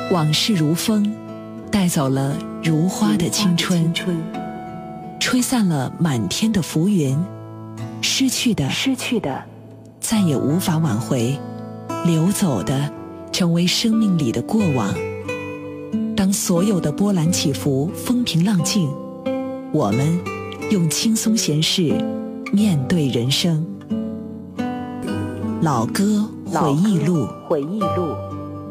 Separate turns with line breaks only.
往事如风，带走了如花的青春，吹散了满天的浮云，失去的再也无法挽回，流走的成为生命里的过往。当所有的波澜起伏风平浪静，我们用轻松闲适面对人生。老歌回忆录。